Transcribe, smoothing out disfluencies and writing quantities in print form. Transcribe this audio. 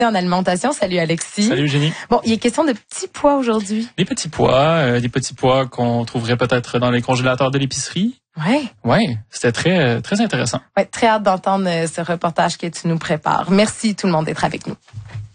en alimentation. Salut Alexis. Salut Eugénie. Bon, il est question de petits pois aujourd'hui. Des petits pois qu'on trouverait peut-être dans les congélateurs de l'épicerie. Ouais, c'était très intéressant. Ouais, très hâte d'entendre ce reportage que tu nous prépares. Merci tout le monde d'être avec nous.